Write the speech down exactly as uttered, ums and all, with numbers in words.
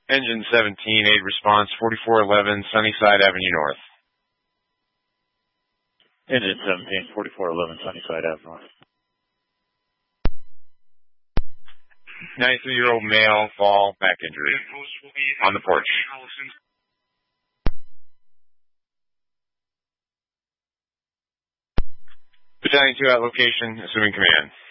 Engine seventeen, aid response, forty-four eleven Sunnyside Avenue North. Engine seventeen, forty-four eleven Sunnyside Avenue North. ninety-three-year-old male, fall, back injury. On the porch. Battalion two at location, assuming command.